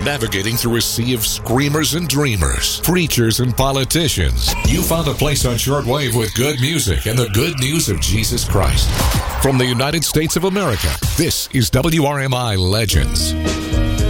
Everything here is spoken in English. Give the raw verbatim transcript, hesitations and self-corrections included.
Navigating through a sea of screamers and dreamers, preachers and politicians, you found a place on shortwave with good music and the good news of Jesus Christ. From the United States of America, this is W R M I Legends.